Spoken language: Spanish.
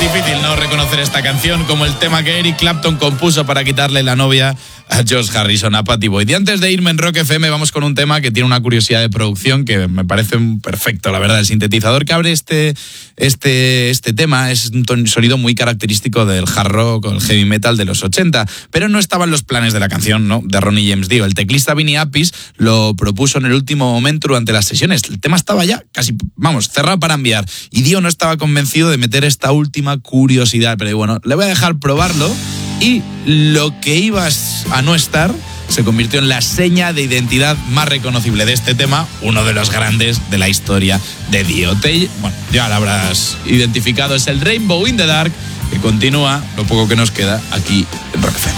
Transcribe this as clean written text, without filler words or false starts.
difícil no reconocer esta canción como el tema que Eric Clapton compuso para quitarle la novia a George Harrison, a Pattie Boyd. Y antes de irme en Rock FM vamos con un tema que tiene una curiosidad de producción que me parece perfecto, la verdad. El sintetizador que abre este tema es un sonido muy característico del hard rock o el heavy metal de los 80, pero no estaba en los planes de la canción, ¿no?, de Ronnie James Dio. El teclista Vinny Appice lo propuso en el último momento durante las sesiones. El tema estaba ya casi, cerrado para enviar, y Dio no estaba convencido de meter esta última curiosidad, pero bueno, le voy a dejar probarlo, y lo que iba a no estar se convirtió en la seña de identidad más reconocible de este tema, uno de los grandes de la historia de Dio. Ya lo habrás identificado, es el Rainbow in the Dark, que continúa lo poco que nos queda aquí en Rock FM.